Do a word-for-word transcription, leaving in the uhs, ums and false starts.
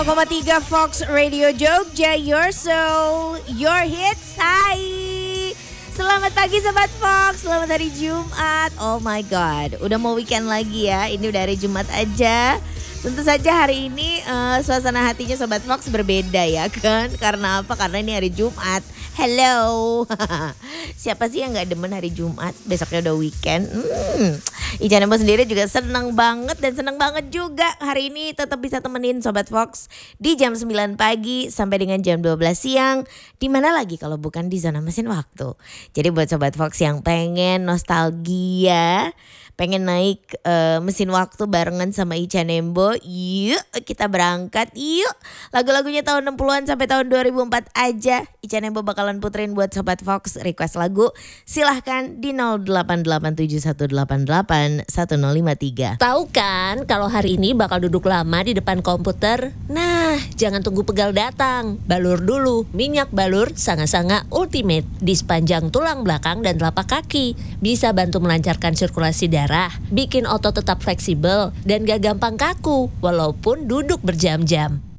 koma tiga Fox Radio Jogja, your soul, your hits. Hai, selamat pagi Sobat Fox, selamat hari Jumat. Oh my god, udah mau weekend lagi ya. Ini udah hari Jumat aja. Tentu saja hari ini uh, suasana hatinya Sobat Fox berbeda ya kan. Karena apa? Karena ini hari Jumat. Hello. Siapa sih yang gak demen hari Jumat? Besoknya udah weekend. Hmm. Ica Nembo sendiri juga senang banget dan senang banget juga hari ini tetap bisa temenin Sobat Fox di jam sembilan pagi sampai dengan jam dua belas siang. Di mana lagi kalau bukan di Zona Mesin Waktu. Jadi buat Sobat Fox yang pengen nostalgia, pengen naik uh, mesin waktu barengan sama Ica Nembo, yuk kita berangkat yuk. Lagu-lagunya tahun enam puluhan sampai tahun dua ribu empat aja Ica Nembo bakalan puterin buat Sobat Fox. Request lagu silahkan di nol delapan delapan tujuh satu delapan delapan satu nol lima tiga. Tahu kan kalau hari ini bakal duduk lama di depan komputer? Nah, jangan tunggu pegal datang. Balur dulu minyak balur Sanga-Sanga Ultimate di sepanjang tulang belakang dan telapak kaki. Bisa bantu melancarkan sirkulasi darah, bikin otot tetap fleksibel dan gak gampang kaku walaupun duduk berjam-jam.